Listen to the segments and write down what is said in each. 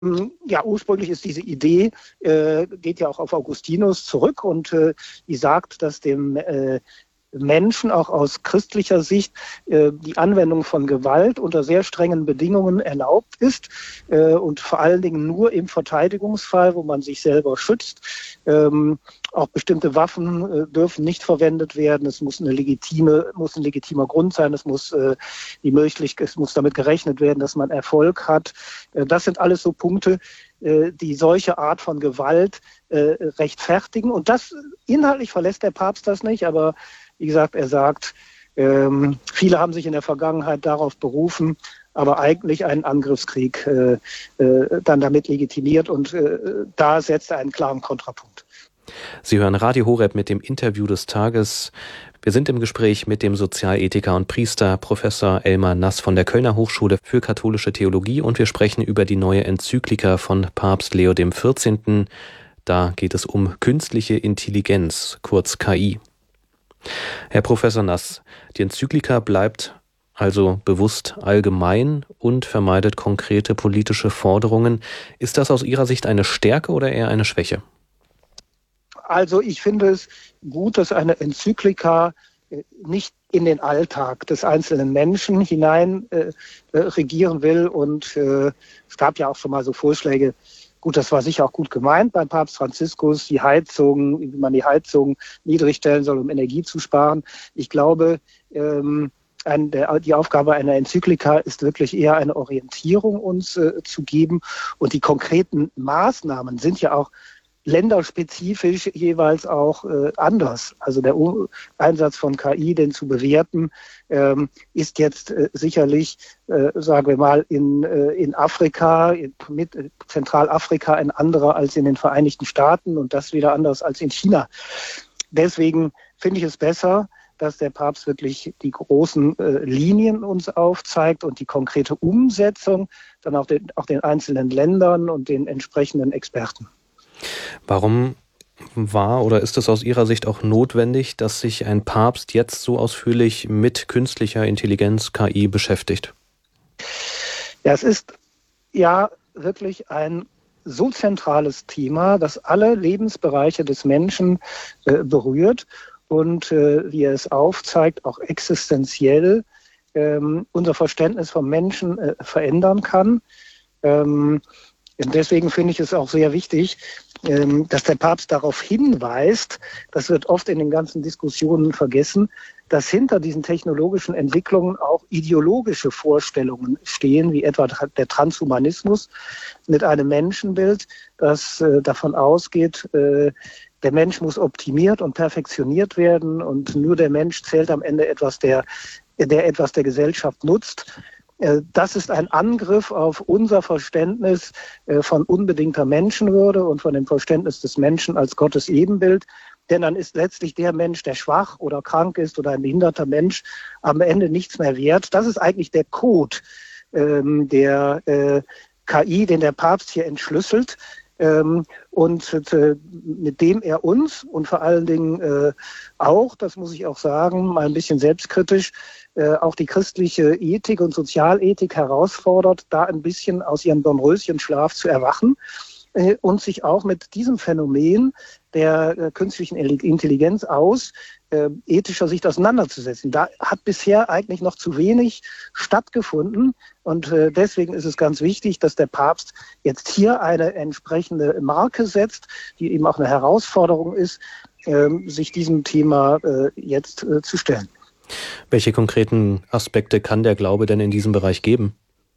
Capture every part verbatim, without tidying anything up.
Ja, ursprünglich ist diese Idee, äh, geht ja auch auf Augustinus zurück und äh, die sagt, dass dem äh, Menschen auch aus christlicher Sicht äh, die Anwendung von Gewalt unter sehr strengen Bedingungen erlaubt ist äh, und vor allen Dingen nur im Verteidigungsfall, wo man sich selber schützt. Ähm, auch bestimmte Waffen äh, dürfen nicht verwendet werden. Es muss eine legitime, muss ein legitimer Grund sein. Es muss äh, die Möglichkeit, es muss damit gerechnet werden, dass man Erfolg hat. Äh, das sind alles so Punkte, äh, die solche Art von Gewalt äh, rechtfertigen. Und das inhaltlich verlässt der Papst das nicht, aber wie gesagt, er sagt, ähm, viele haben sich in der Vergangenheit darauf berufen, aber eigentlich einen Angriffskrieg äh, äh, dann damit legitimiert und äh, da setzt er einen klaren Kontrapunkt. Sie hören Radio Horeb mit dem Interview des Tages. Wir sind im Gespräch mit dem Sozialethiker und Priester Professor Elmar Nass von der Kölner Hochschule für katholische Theologie und wir sprechen über die neue Enzyklika von Papst Leo der vierzehnte. Da geht es um künstliche Intelligenz, kurz K I. Herr Professor Nass, die Enzyklika bleibt also bewusst allgemein und vermeidet konkrete politische Forderungen. Ist das aus Ihrer Sicht eine Stärke oder eher eine Schwäche? Also ich finde es gut, dass eine Enzyklika nicht in den Alltag des einzelnen Menschen hinein äh, regieren will. Und äh, es gab ja auch schon mal so Vorschläge, gut, das war sicher auch gut gemeint beim Papst Franziskus, die Heizung, wie man die Heizung niedrig stellen soll, um Energie zu sparen. Ich glaube, ähm, ein, der, die Aufgabe einer Enzyklika ist wirklich eher eine Orientierung uns äh, zu geben. Und die konkreten Maßnahmen sind ja auch länderspezifisch jeweils auch äh, anders. Also der U- Einsatz von K I, den zu bewerten, ähm, ist jetzt äh, sicherlich, äh, sagen wir mal, in, äh, in Afrika, in, mit äh, Zentralafrika ein anderer als in den Vereinigten Staaten und das wieder anders als in China. Deswegen finde ich es besser, dass der Papst wirklich die großen äh, Linien uns aufzeigt und die konkrete Umsetzung dann auch den, auch den einzelnen Ländern und den entsprechenden Experten. Warum war oder ist es aus Ihrer Sicht auch notwendig, dass sich ein Papst jetzt so ausführlich mit künstlicher Intelligenz, K I, beschäftigt? Ja, es ist ja wirklich ein so zentrales Thema, das alle Lebensbereiche des Menschen äh, berührt und, äh, wie er es aufzeigt, auch existenziell ähm, unser Verständnis vom Menschen äh, verändern kann. Ähm, Deswegen finde ich es auch sehr wichtig, dass der Papst darauf hinweist, das wird oft in den ganzen Diskussionen vergessen, dass hinter diesen technologischen Entwicklungen auch ideologische Vorstellungen stehen, wie etwa der Transhumanismus mit einem Menschenbild, das davon ausgeht, der Mensch muss optimiert und perfektioniert werden und nur der Mensch zählt am Ende etwas, der, der etwas der Gesellschaft nutzt. Das ist ein Angriff auf unser Verständnis von unbedingter Menschenwürde und von dem Verständnis des Menschen als Gottes Ebenbild. Denn dann ist letztlich der Mensch, der schwach oder krank ist oder ein behinderter Mensch, am Ende nichts mehr wert. Das ist eigentlich der Code ähm, der äh, K I, den der Papst hier entschlüsselt. Ähm, und äh, mit dem er uns und vor allen Dingen äh, auch, das muss ich auch sagen, mal ein bisschen selbstkritisch, äh, auch die christliche Ethik und Sozialethik herausfordert, da ein bisschen aus ihrem Dornröschenschlaf zu erwachen äh, und sich auch mit diesem Phänomen der äh, künstlichen Intelligenz aus äh, ethischer Sicht auseinanderzusetzen. Da hat bisher eigentlich noch zu wenig stattgefunden und äh, deswegen ist es ganz wichtig, dass der Papst jetzt hier eine entsprechende Marke setzt, die eben auch eine Herausforderung ist, äh, sich diesem Thema äh, jetzt äh, zu stellen. Welche konkreten Aspekte kann der Glaube denn in diesem Bereich geben?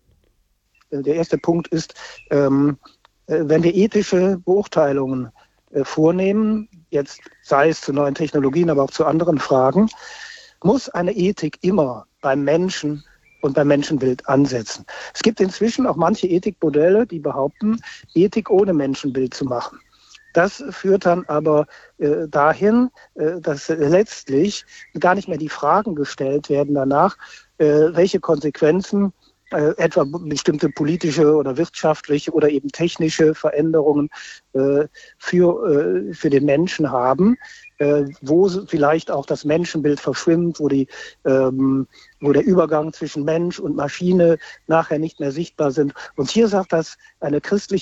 Der erste Punkt ist, ähm, wenn wir ethische Beurteilungen äh, vornehmen, jetzt sei es zu neuen Technologien, aber auch zu anderen Fragen, muss eine Ethik immer beim Menschen und beim Menschenbild ansetzen. Es gibt inzwischen auch manche Ethikmodelle, die behaupten, Ethik ohne Menschenbild zu machen. Das führt dann aber äh, dahin, äh, dass letztlich gar nicht mehr die Fragen gestellt werden danach, äh, welche Konsequenzen äh, etwa bestimmte politische oder wirtschaftliche oder eben technische Veränderungen äh, für, äh, für den Menschen haben. äh, wo vielleicht auch das Menschenbild verschwimmt, wo die ähm, wo der Übergang zwischen Mensch und Maschine nachher nicht mehr sichtbar sind. Und hier sagt das eine christliche